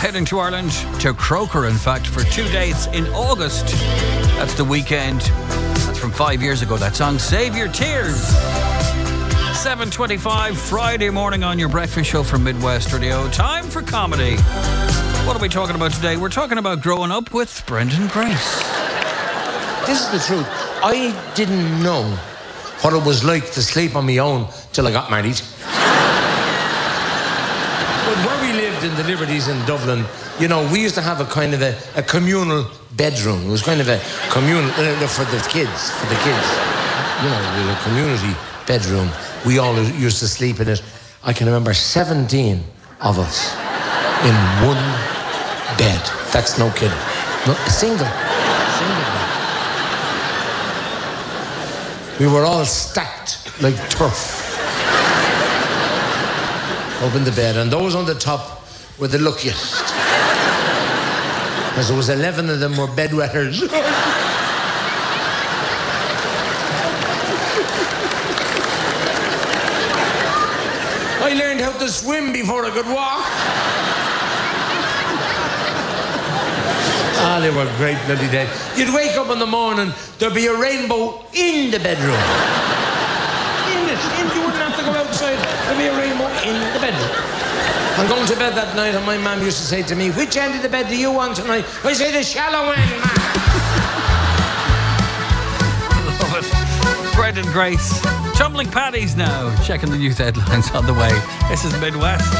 heading to Ireland, to Croker, in fact, for 2 dates in August. That's the weekend. That's from 5 years ago. That song, Save Your Tears. 7:25, Friday morning on your breakfast show from Midwest Radio. Time for comedy. What are we talking about today? We're talking about growing up with Brendan Grace. This is the truth. I didn't know what it was like to sleep on my own till I got married. But where we lived in the Liberties in Dublin, you know, we used to have a kind of a communal bedroom. It was kind of a communal, for the kids. You know, a community bedroom. We all used to sleep in it. I can remember 17 of us in one bed. That's no kidding. No, a single bed. We were all stacked like turf up in the bed, and those on the top were the luckiest, because there was 11 of them were bedwetters. I learned how to swim before I could walk. They were great bloody days. You'd wake up in the morning, there'd be a rainbow in the bedroom. You wouldn't have to go outside. There'd be a rainbow in the bedroom. I'm going to bed that night, and my mum used to say to me, "Which end of the bed do you want tonight?" I say, "The shallow end, man." Love it. Brendan Grace. Tumbling Paddies now. Checking the news headlines on the way. This is Midwest.